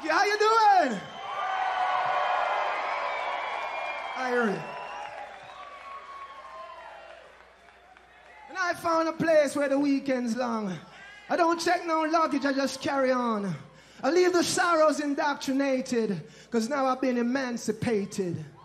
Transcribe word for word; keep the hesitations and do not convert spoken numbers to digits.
Yeah, how you doing? Irie. And I found a place where the weekend's long. I don't check no luggage, I just carry on. I leave the sorrows indoctrinated, cause now I've been emancipated.